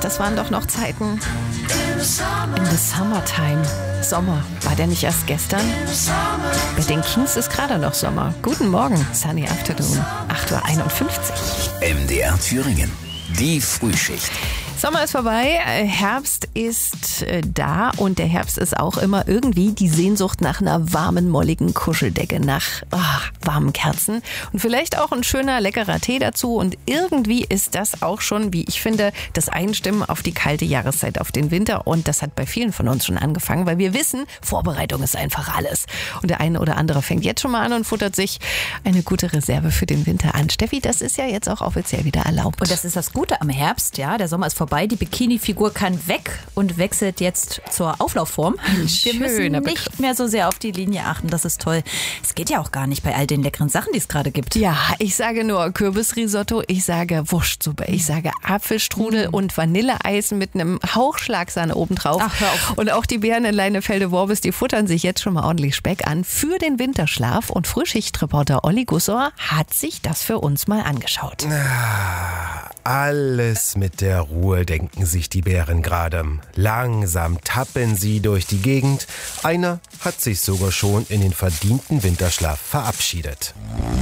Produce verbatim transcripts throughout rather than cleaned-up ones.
das waren doch noch Zeiten. In the summertime. Sommer. War der nicht erst gestern? Bei den Kings ist gerade noch Sommer. Guten Morgen, Sunny Afternoon. acht Uhr einundfünfzig. M D R Thüringen. Die Frühschicht. Sommer ist vorbei, Herbst ist da und der Herbst ist auch immer irgendwie die Sehnsucht nach einer warmen, molligen Kuscheldecke, nach oh, warmen Kerzen und vielleicht auch ein schöner, leckerer Tee dazu. Und irgendwie ist das auch schon, wie ich finde, das Einstimmen auf die kalte Jahreszeit, auf den Winter. Und das hat bei vielen von uns schon angefangen, weil wir wissen, Vorbereitung ist einfach alles. Und der eine oder andere fängt jetzt schon mal an und futtert sich eine gute Reserve für den Winter an. Steffi, das ist ja jetzt auch offiziell wieder erlaubt. Und das ist das Gute am Herbst, ja, der Sommer ist vorbei. Die Bikini-Figur kann weg und wechselt jetzt zur Auflaufform. Wir müssen nicht mehr so sehr auf die Linie achten, das ist toll. Es geht ja auch gar nicht bei all den leckeren Sachen, die es gerade gibt. Ja, ich sage nur Kürbisrisotto, ich sage Wurstsuppe, ich sage Apfelstrudel mm. und Vanilleeis mit einem Hauch Schlagsahne obendrauf. Ach, hör auf. Und auch die Bären in Leinefelde-Worbis, die futtern sich jetzt schon mal ordentlich Speck an für den Winterschlaf. Und Frühschichtreporter Olli Gussor hat sich das für uns mal angeschaut. Ah, alles mit der Ruhe, denken sich die Bären gerade. Langsam tappen sie durch die Gegend. Einer hat sich sogar schon in den verdienten Winterschlaf verabschiedet.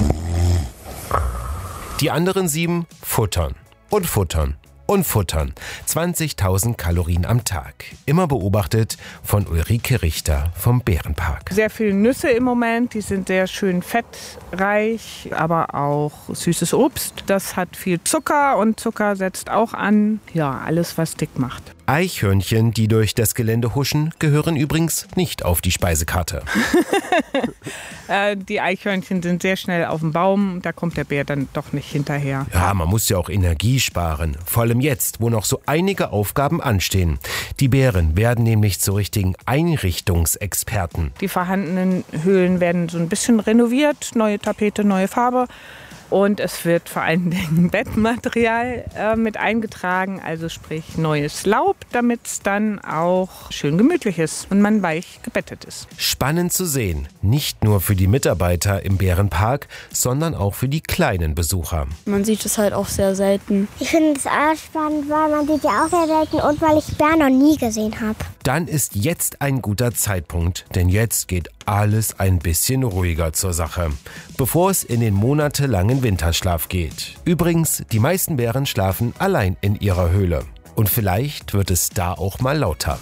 Die anderen sieben futtern und futtern und futtern. zwanzigtausend Kalorien am Tag. Immer beobachtet von Ulrike Richter vom Bärenpark. Sehr viele Nüsse im Moment, die sind sehr schön fettreich, aber auch süßes Obst. Das hat viel Zucker und Zucker setzt auch an. Ja, alles, was dick macht. Eichhörnchen, die durch das Gelände huschen, gehören übrigens nicht auf die Speisekarte. äh, die Eichhörnchen sind sehr schnell auf dem Baum, da kommt der Bär dann doch nicht hinterher. Ja, man muss ja auch Energie sparen, vor allem jetzt, wo noch so einige Aufgaben anstehen. Die Bären werden nämlich zu richtigen Einrichtungsexperten. Die vorhandenen Höhlen werden so ein bisschen renoviert, neue Tapete, neue Farbe. Und es wird vor allen Dingen Bettmaterial äh, mit eingetragen, also sprich neues Laub, damit es dann auch schön gemütlich ist und man weich gebettet ist. Spannend zu sehen, nicht nur für die Mitarbeiter im Bärenpark, sondern auch für die kleinen Besucher. Man sieht es halt auch sehr selten. Ich finde es auch spannend, weil man sieht ja auch sehr selten und weil ich Bären noch nie gesehen habe. Dann ist jetzt ein guter Zeitpunkt, denn jetzt geht alles ein bisschen ruhiger zur Sache, bevor es in den monatelangen Winterschlaf geht. Übrigens, die meisten Bären schlafen allein in ihrer Höhle. Und vielleicht wird es da auch mal lauter.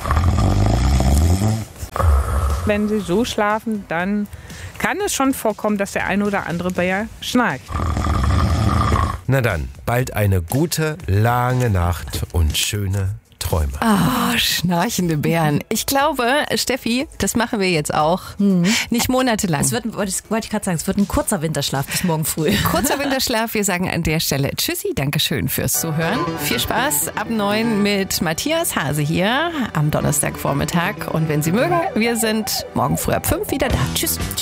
Wenn sie so schlafen, dann kann es schon vorkommen, dass der eine oder andere Bär schnarcht. Na dann, bald eine gute, lange Nacht und schöne Träume. Oh, schnarchende Bären. Ich glaube, Steffi, das machen wir jetzt auch. Hm. Nicht monatelang. Es wird, wollte ich gerade sagen, es wird ein kurzer Winterschlaf bis morgen früh. Kurzer Winterschlaf. Wir sagen an der Stelle Tschüssi, Dankeschön fürs Zuhören. Viel Spaß ab neun mit Matthias Hase hier am Donnerstagvormittag. Und wenn Sie mögen, wir sind morgen früh ab fünf wieder da. Tschüss.